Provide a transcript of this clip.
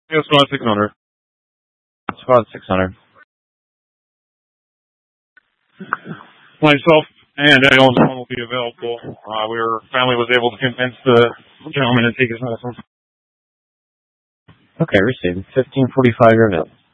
Yeah, squad 600. Squad 600. Myself and anyone will be available. Family was able to convince the gentleman to take his medicine. Okay, received. 1545, you're available.